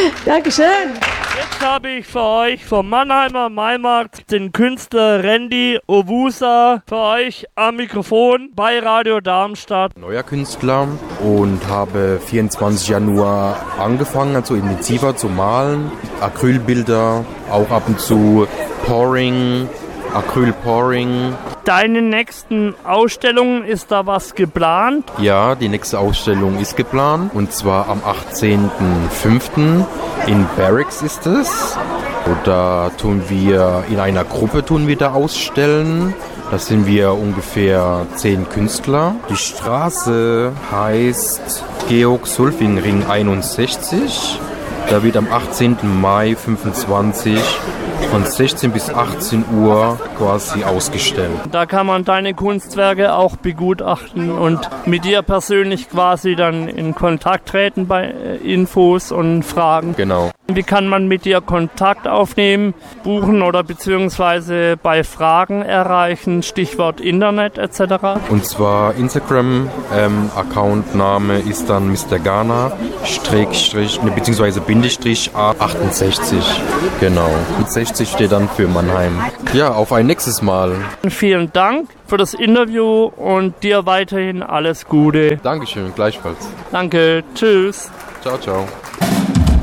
Dankeschön. Jetzt habe ich für euch vom Mannheimer Maimarkt den Künstler Randy Owusa für euch am Mikrofon bei Radio Darmstadt. Neuer Künstler und habe 24. Januar angefangen, also intensiver zu malen. Acrylbilder, auch ab und zu Pouring, Acryl-Pouring. Deine nächsten Ausstellungen, ist da was geplant? Ja, die nächste Ausstellung ist geplant und zwar am 18.05. in Barracks ist es. Und da tun wir in einer Gruppe da ausstellen. Da sind wir ungefähr 10 Künstler. Die Straße heißt Georg-Sulfing-Ring 61. Da wird am 18. Mai 25 von 16 bis 18 Uhr quasi ausgestellt. Da kann man deine Kunstwerke auch begutachten und mit dir persönlich quasi dann in Kontakt treten bei Infos und Fragen. Genau. Wie kann man mit dir Kontakt aufnehmen, buchen oder beziehungsweise bei Fragen erreichen, Stichwort Internet etc.? Und zwar Instagram, Accountname ist dann Mr. Ghana, beziehungsweise Bindestrich A68, genau. Und 60 steht dann für Mannheim. Ja, auf ein nächstes Mal. Vielen Dank für das Interview und dir weiterhin alles Gute. Dankeschön, gleichfalls. Danke, tschüss. Ciao, ciao.